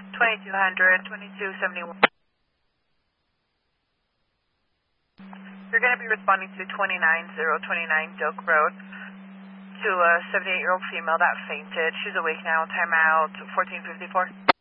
2200, 2271. You're going to be responding to 29029 Doak Road to a 78-year-old female that fainted. She's awake now. Timeout 1454.